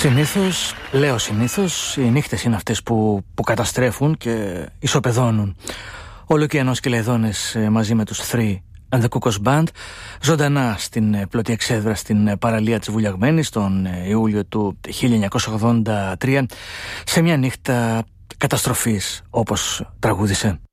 Συνήθως, οι νύχτες είναι αυτές που καταστρέφουν και ισοπεδώνουν. Όλο και ενώ Σκελεδώνες μαζί με τους Three and the Cuckoos Band ζωντανά στην πλωτή εξέδρα στην παραλία της Βουλιαγμένης τον Ιούλιο του 1983, σε μια νύχτα καταστροφής, όπως τραγούδισε.